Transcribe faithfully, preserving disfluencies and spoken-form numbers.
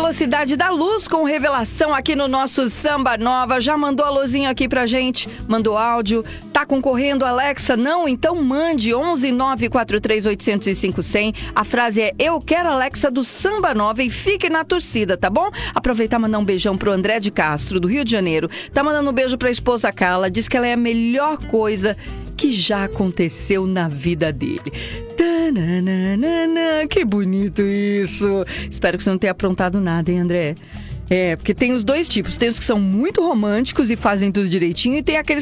Velocidade da Luz com revelação aqui no nosso Samba Nova. Já mandou alôzinho aqui pra gente, mandou áudio. Tá concorrendo, Alexa? Não? Então mande onze nove quatro três oito zero cinco zero zero. A frase é: eu quero Alexa do Samba Nova, e fique na torcida, tá bom? Aproveitar e mandar um beijão pro André de Castro, do Rio de Janeiro. Tá mandando um beijo pra esposa Carla, diz que ela é a melhor coisa que já aconteceu na vida dele. Tananana, que bonito isso. Espero que você não tenha aprontado nada, hein, André? É, porque tem os dois tipos. Tem os que são muito românticos e fazem tudo direitinho, e tem aqueles